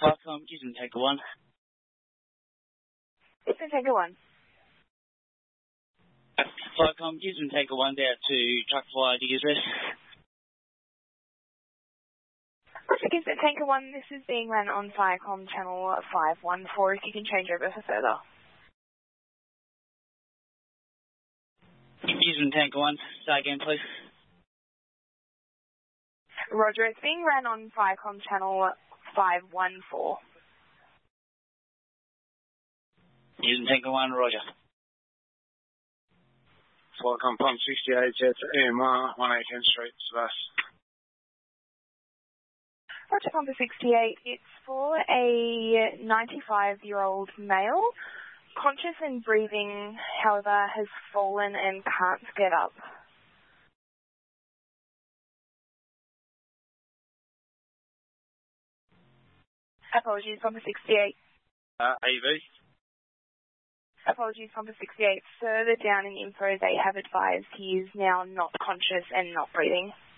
Welcome, Houston Tanker 1. Houston Tanker 1. Welcome, Houston Tanker 1 there to truck fire diggers rest. Houston Tanker 1, this is being run on Firecom channel 514, if you can change over for further. Houston Tanker 1, say again please. Roger, it's being run on Firecom channel 514. Houston Tanker 1, roger. Firecom Pump 68 to EMR, 118 Street, Sebas. Roger, Pump 68, it's for a 95-year-old male, conscious and breathing, however, has fallen and can't get up. Apologies, Pump 68. AV? Apologies, Pump 68. Further down in info, they have advised he is now not conscious and not breathing.